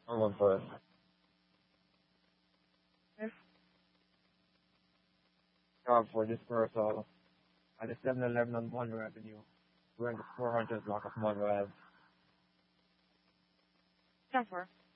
I'm going for it. Yes. For this parcel, at the 7-Eleven on Monroe Avenue, we're in the 400 block of Monroe Ave. 10-4.